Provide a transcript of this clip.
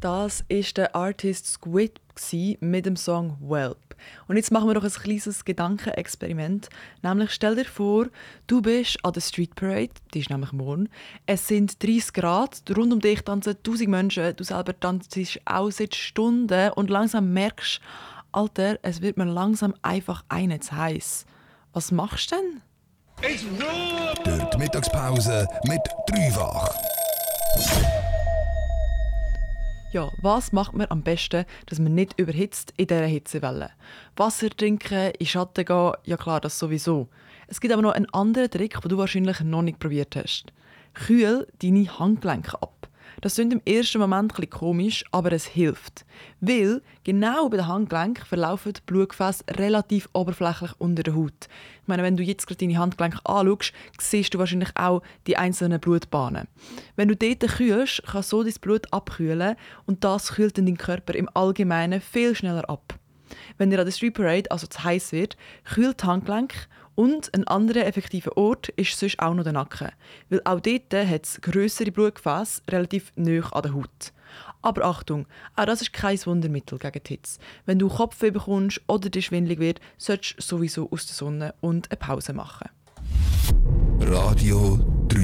Das war der Artist Squid mit dem Song «Welp». Und jetzt machen wir doch ein kleines Gedankenexperiment. Nämlich stell dir vor, du bist an der Street Parade, die ist nämlich morgen. Es sind 30 Grad, rund um dich tanzen 1000 Menschen, du selber tanzt auch seit Stunden und langsam merkst, Alter, es wird mir langsam einfach zu heiß. Was machst du denn? Durch die Mittagspause mit Dreifach. Ja, was macht man am besten, dass man nicht überhitzt in dieser Hitzewelle? Wasser trinken, in Schatten gehen, ja klar, das sowieso. Es gibt aber noch einen anderen Trick, den du wahrscheinlich noch nicht probiert hast. Kühl deine Handgelenke ab. Das klingt im ersten Moment ein bisschen komisch, aber es hilft. Weil genau bei den Handgelenken verlaufen die Blutgefäße relativ oberflächlich unter der Haut. Ich meine, wenn du jetzt gerade deine Handgelenke anschaust, siehst du wahrscheinlich auch die einzelnen Blutbahnen. Wenn du dort kühlst, kann so dein Blut abkühlen und das kühlt dann deinen Körper im Allgemeinen viel schneller ab. Wenn dir an der Street Parade also zu heiß wird, kühlt die Handgelenke. Und ein anderer effektiver Ort ist sonst auch noch der Nacken. Weil auch dort hat es grössere Blutgefäße relativ nahe an der Haut. Aber Achtung, auch das ist kein Wundermittel gegen die Hitze. Wenn du Kopfweh bekommst oder dir schwindelig wird, solltest du sowieso aus der Sonne und eine Pause machen. Radio